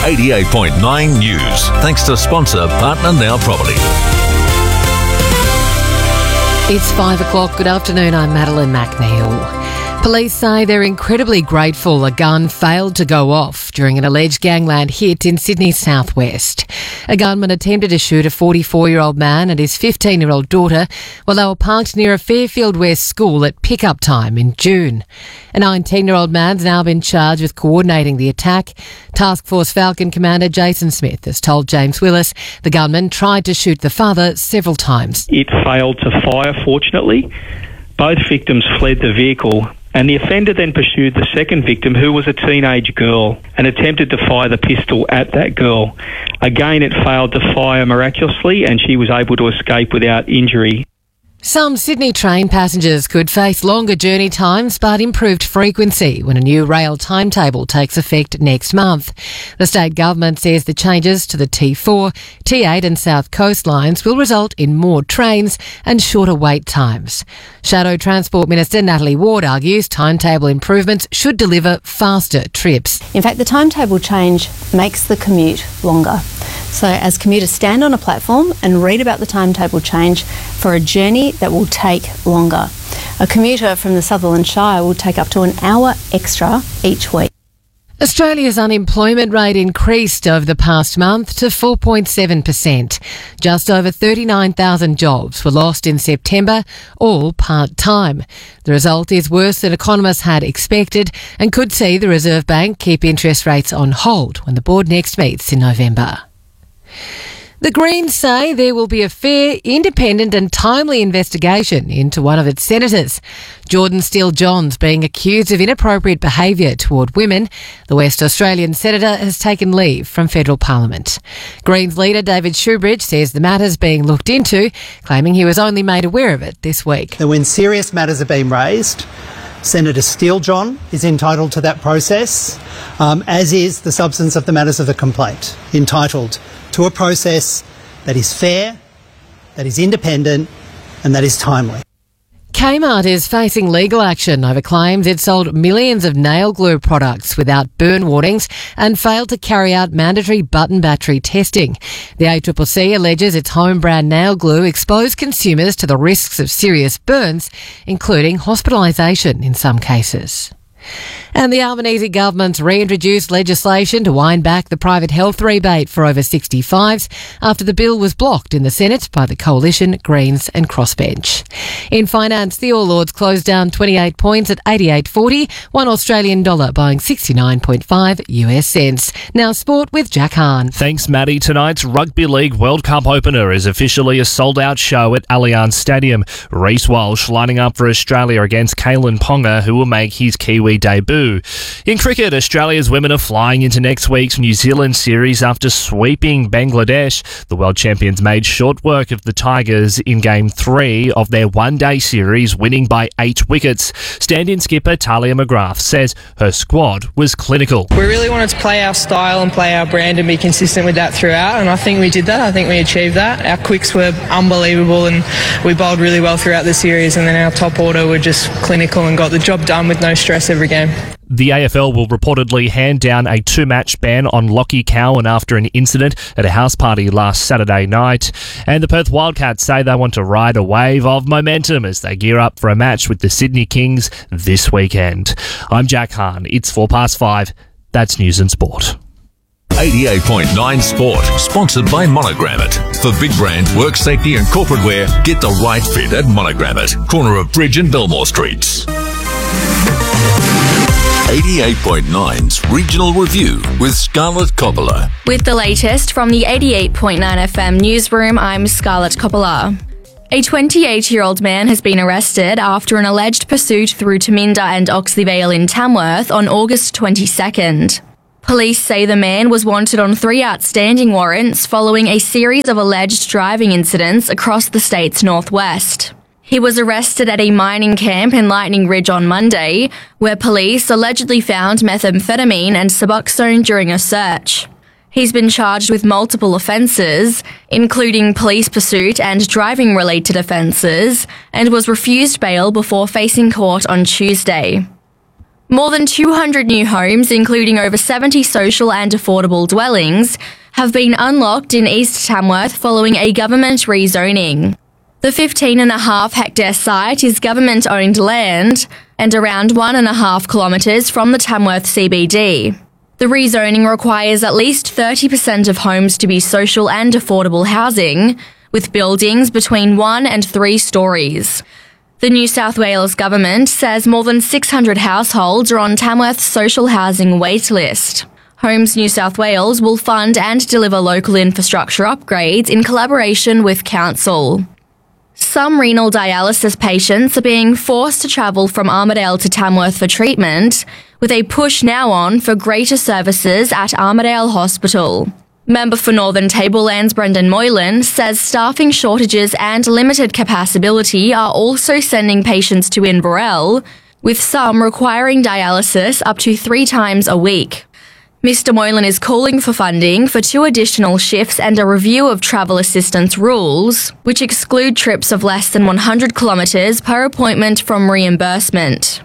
88.9 News. Thanks to sponsor Partner Now Property. It's 5 o'clock. Good afternoon. I'm Madeline McNeil. Police say they're incredibly grateful a gun failed to go off during an alleged gangland hit in Sydney's southwest. A gunman attempted to shoot a 44-year-old man and his 15-year-old daughter while they were parked near a Fairfield West school at pickup time in June. A 19-year-old man's now been charged with coordinating the attack. Task Force Falcon Commander Jason Smith has told James Willis the gunman tried to shoot the father several times. It failed to fire, fortunately. Both victims fled the vehicle, and the offender then pursued the second victim, who was a teenage girl, and attempted to fire the pistol at that girl. Again, it failed to fire miraculously, and she was able to escape without injury. Some Sydney train passengers could face longer journey times but improved frequency when a new rail timetable takes effect next month. The state government says the changes to the T4, T8 and South Coast lines will result in more trains and shorter wait times. Shadow Transport Minister Natalie Ward argues timetable improvements should deliver faster trips. In fact, the timetable change makes the commute longer. So as commuters stand on a platform and read about the timetable change for a journey that will take longer. A commuter from the Sutherland Shire will take up to an hour extra each week. Australia's unemployment rate increased over the past month to 4.7%. Just over 39,000 jobs were lost in September, all part-time. The result is worse than economists had expected and could see the Reserve Bank keep interest rates on hold when the board next meets in November. The Greens say there will be a fair, independent and timely investigation into one of its senators, Jordan Steele-Johns, being accused of inappropriate behaviour toward women. The West Australian senator has taken leave from federal parliament. Greens leader David Shoebridge says the matter's being looked into, claiming he was only made aware of it this week. When serious matters are being raised, Senator Steele-John is entitled to that process, as is the substance of the matters of the complaint, entitled to a process that is fair, that is independent and that is timely. Kmart is facing legal action over claims it sold millions of nail glue products without burn warnings and failed to carry out mandatory button battery testing. The ACCC alleges its home brand nail glue exposed consumers to the risks of serious burns, including hospitalisation in some cases. And the Albanese government's reintroduced legislation to wind back the private health rebate for over 65s after the bill was blocked in the Senate by the Coalition, Greens and Crossbench. In finance, the All Ords closed down 28 points at 88.40, $1 Australian dollar buying 69.5 US cents. Now sport with Jack Hahn. Thanks, Maddie. Tonight's Rugby League World Cup opener is officially a sold-out show at Allianz Stadium. Reece Walsh lining up for Australia against Kalen Ponga, who will make his Kiwi debut. In cricket, Australia's women are flying into next week's New Zealand series after sweeping Bangladesh. The world champions made short work of the Tigers in Game 3 of their one-day series, winning by 8 wickets. Stand-in skipper Talia McGrath says her squad was clinical. We really wanted to play our style and play our brand and be consistent with that throughout, and I think we did that. I think we achieved that. Our quicks were unbelievable and we bowled really well throughout the series, and then our top order were just clinical and got the job done with no stress every game. The AFL will reportedly hand down a 2-match ban on Lockie Cowan after an incident at a house party last Saturday night. And the Perth Wildcats say they want to ride a wave of momentum as they gear up for a match with the Sydney Kings this weekend. I'm Jack Hahn. It's 5:04. That's News and Sport. 88.9 Sport, sponsored by Monogram It. For big brand, work safety and corporate wear, get the right fit at Monogram It, corner of Bridge and Belmore Streets. 88.9's Regional Review with Scarlett Coppola. With the latest from the 88.9 FM newsroom, I'm Scarlett Coppola. A 28-year-old man has been arrested after an alleged pursuit through Taminda and Oxley Vale in Tamworth on August 22nd. Police say the man was wanted on 3 outstanding warrants following a series of alleged driving incidents across the state's northwest. He was arrested at a mining camp in Lightning Ridge on Monday, where police allegedly found methamphetamine and Suboxone during a search. He's been charged with multiple offences, including police pursuit and driving-related offences, and was refused bail before facing court on Tuesday. More than 200 new homes, including over 70 social and affordable dwellings, have been unlocked in East Tamworth following a government rezoning. The 15.5 hectare site is government-owned land and around 1.5 kilometres from the Tamworth CBD. The rezoning requires at least 30% of homes to be social and affordable housing, with buildings between 1 and 3 stories. The New South Wales government says more than 600 households are on Tamworth's social housing waitlist. Homes New South Wales will fund and deliver local infrastructure upgrades in collaboration with council. Some renal dialysis patients are being forced to travel from Armidale to Tamworth for treatment, with a push now on for greater services at Armidale Hospital. Member for Northern Tablelands Brendan Moylan says staffing shortages and limited capacity are also sending patients to Inverell, with some requiring dialysis up to 3 times a week. Mr Moylan is calling for funding for 2 additional shifts and a review of travel assistance rules, which exclude trips of less than 100 kilometres per appointment from reimbursement.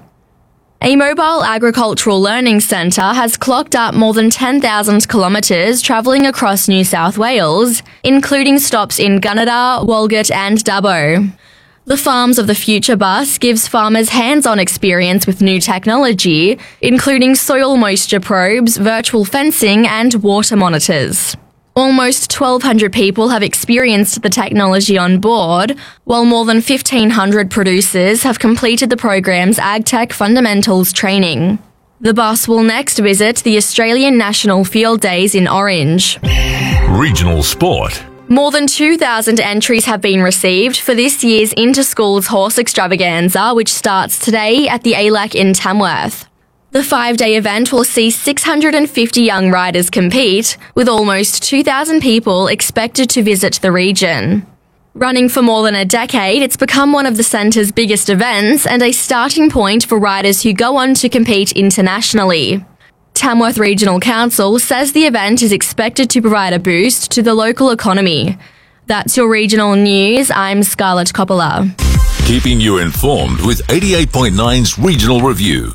A mobile agricultural learning centre has clocked up more than 10,000 kilometres travelling across New South Wales, including stops in Gunnedah, Walgett and Dubbo. The Farms of the Future bus gives farmers hands-on experience with new technology, including soil moisture probes, virtual fencing and water monitors. Almost 1,200 people have experienced the technology on board, while more than 1,500 producers have completed the program's AgTech Fundamentals training. The bus will next visit the Australian National Field Days in Orange. Regional sport. More than 2,000 entries have been received for this year's Inter-Schools Horse Extravaganza, which starts today at the ALAC in Tamworth. The 5-day event will see 650 young riders compete, with almost 2,000 people expected to visit the region. Running for more than a decade, it's become one of the centre's biggest events and a starting point for riders who go on to compete internationally. Tamworth Regional Council says the event is expected to provide a boost to the local economy. That's your regional news. I'm Scarlett Coppola. Keeping you informed with 88.9's Regional Review.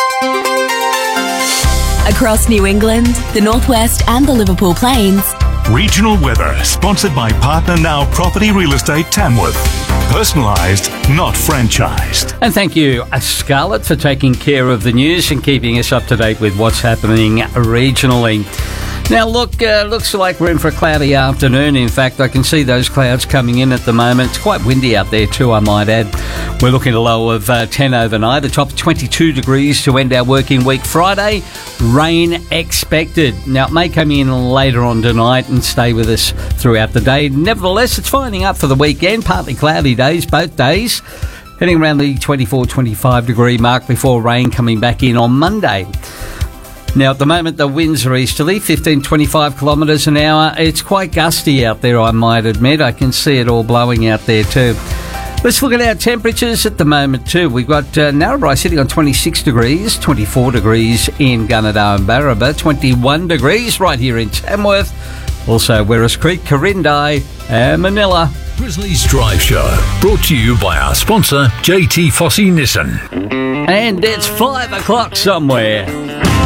Across New England, the Northwest and the Liverpool Plains. Regional weather, sponsored by Partner Now Property Real Estate Tamworth. Personalised, not franchised. And thank you, Scarlett, for taking care of the news and keeping us up to date with what's happening regionally. Now, look, looks like we're in for a cloudy afternoon. In fact, I can see those clouds coming in at the moment. It's quite windy out there too, I might add. We're looking at a low of 10 overnight, a top of 22 degrees to end our working week Friday. Rain expected. Now, it may come in later on tonight and stay with us throughout the day. Nevertheless, it's finding up for the weekend. Partly cloudy days, both days. Heading around the 24, 25 degree mark before rain coming back in on Monday. Now, at the moment, the winds are easterly, 15, 25 kilometres an hour. It's quite gusty out there, I might admit. I can see it all blowing out there too. Let's look at our temperatures at the moment too. We've got Narrabri sitting on 26 degrees, 24 degrees in Gunnedah and Barraba, 21 degrees right here in Tamworth. Also, Werris Creek, Corindai and Manila. Grizzlies Drive Show, brought to you by our sponsor, JT Fossey Nissan. And it's 5 o'clock somewhere.